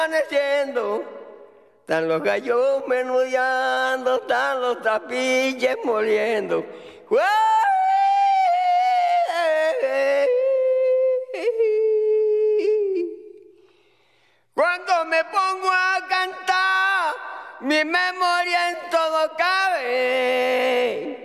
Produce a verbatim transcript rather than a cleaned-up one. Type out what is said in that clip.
amaneciendo, están los gallos menudeando, están los tapiches moliendo. Cuando me pongo a cantar, mi memoria en todo cabe.